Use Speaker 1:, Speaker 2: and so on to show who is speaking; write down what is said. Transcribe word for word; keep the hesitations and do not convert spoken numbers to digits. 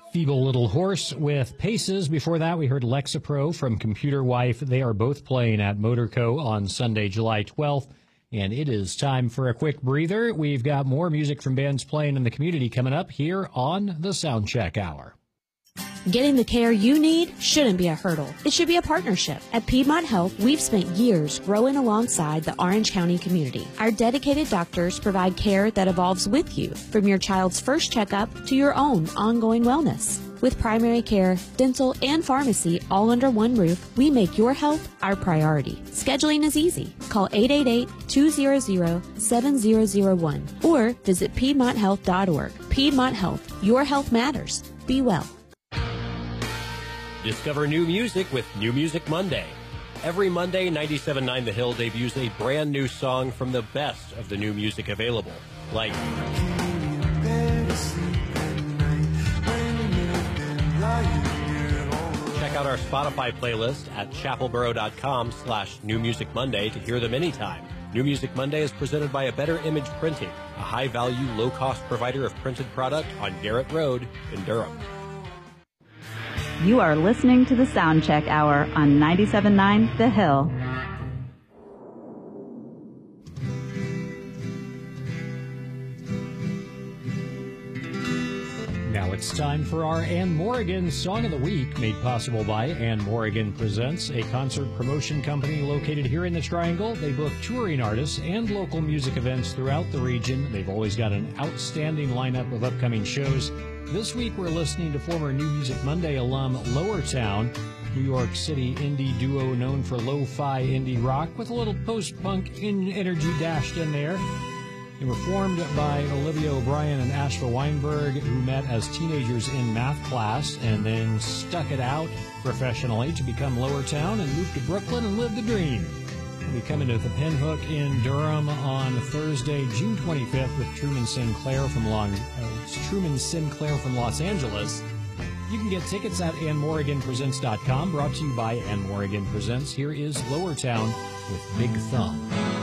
Speaker 1: Feeble Little Horse with Paces. Before that, we heard Lexapro from Computer Wife. They are both playing at Motorco on Sunday, July twelfth. And it is time for a quick breather. We've got more music from bands playing in the community coming up here on the Soundcheck Hour.
Speaker 2: Getting the care you need shouldn't be a hurdle. It should be a partnership. At Piedmont Health, we've spent years growing alongside the Orange County community. Our dedicated doctors provide care that evolves with you, from your child's first checkup to your own ongoing wellness. With primary care, dental, and pharmacy all under one roof, we make your health our priority. Scheduling is easy. Call eight eight eight, two hundred, seven zero zero one or visit piedmont health dot org. Piedmont Health. Your health matters. Be well.
Speaker 3: Discover new music with New Music Monday. Every Monday, ninety-seven point nine The Hill debuts a brand new song from the best of the new music available, like check out our Spotify playlist at chapelboro.com slash New Music Monday to hear them anytime. New Music Monday is presented by A Better Image Printing, a high-value, low-cost provider of printed product on Garrett Road in Durham.
Speaker 4: You are listening to the Soundcheck Hour on ninety-seven point nine The Hill.
Speaker 1: Now it's time for our Ann Morrigan Song of the Week, made possible by Ann Morrigan Presents, a concert promotion company located here in the Triangle. They book touring artists and local music events throughout the region. They've always got an outstanding lineup of upcoming shows. This week we're listening to former New Music Monday alum Lower Town, New York City indie duo known for lo-fi indie rock with a little post-punk in energy dashed in there. They were formed by Olivia O'Brien and Ashva Weinberg, who met as teenagers in math class and then stuck it out professionally to become Lower Town and moved to Brooklyn and lived the dream. We'll be coming to the Pinhook in Durham on Thursday, June twenty-fifth, with Truman Sinclair from Long, uh, Truman Sinclair from Los Angeles. You can get tickets at ann morrigan presents dot com, brought to you by Ann Morrigan Presents. Here is Lower Town with Big Thumb.